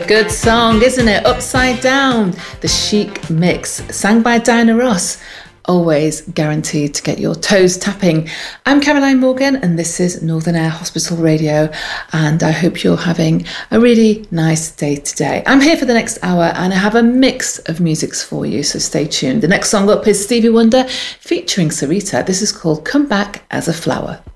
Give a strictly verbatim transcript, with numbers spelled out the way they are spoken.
good song, isn't it? Upside Down, the Chic mix, sang by Diana Ross. Always guaranteed to get your toes tapping. I'm Caroline Morgan and this is Northern Air Hospital Radio, and I hope you're having a really nice day today. I'm here for the next hour and I have a mix of musics for you, so stay tuned. The next song up is Stevie Wonder featuring Sarita. This is called Come Back as a Flower.